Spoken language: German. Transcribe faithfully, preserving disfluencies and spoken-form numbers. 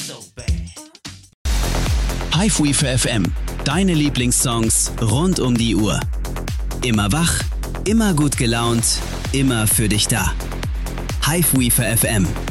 Hiveweaver F M, deine Lieblingssongs rund um die Uhr. Immer wach, immer gut gelaunt, immer für dich da. Hiveweaver F M.